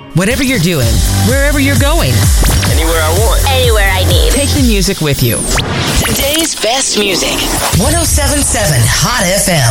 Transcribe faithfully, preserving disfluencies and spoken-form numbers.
Whatever you're doing, wherever you're going, Anywhere I want. Anywhere I need. take the music with you. Today's best music. one oh seven point seven Hot F M.